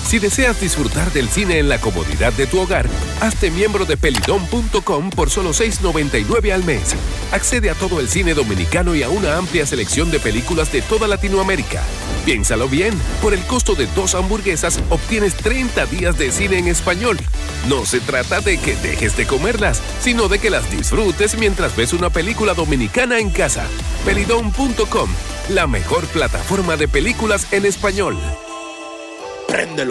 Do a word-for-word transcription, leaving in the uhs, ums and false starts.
Si deseas disfrutar del cine en la comodidad de tu hogar, hazte miembro de pelidom punto com por solo seis noventa y nueve al mes. Accede a todo el cine dominicano y a una amplia selección de películas de toda Latinoamérica. Piénsalo bien, por el costo de dos hamburguesas obtienes treinta días de cine en español. No se trata de que dejes de comerlas, sino de que las disfrutes mientras ves una película dominicana en casa. pelidom punto com, la mejor plataforma de películas en español. Préndelo.